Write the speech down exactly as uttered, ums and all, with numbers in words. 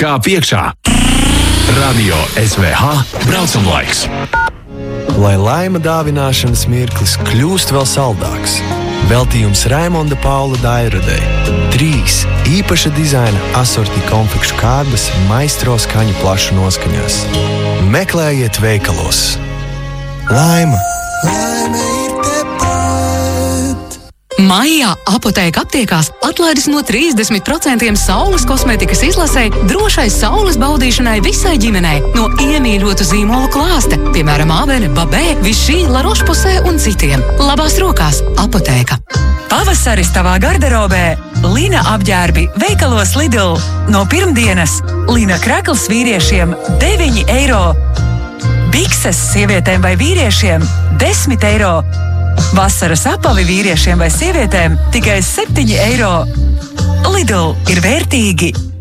kā piekšā. Radio S V H braucamlaiks. Lai laima dāvināšanas mirklis kļūst vēl saldāks. Veltījums Raimonda Paula Dairadei. Trīs īpaša dizaina asorti konfekšu kārbas maistro skaņu plašu noskaņās. Meklējiet veikalos. Laima! Laime ir tepat! Maijā Apotēka aptiekās atlaides no trīsdesmit procenti saules kosmētikas izlasē drošai saules baudīšanai visai ģimenei no iemīļotu zīmolu klāsta, piemēram, Avene, Babē, Vichy, La Roche-Posay un citiem. Labās rokās Apotēka. Pavasaris tavā garderobē. Lina apģērbi veikalos Lidl. No pirmdienas Lina krakls vīriešiem deviņi eiro. Bikses sievietēm vai vīriešiem desmit eiro. Vasaras apavi vīriešiem vai sievietēm tikai septiņi eiro. Lidl ir vērtīgi.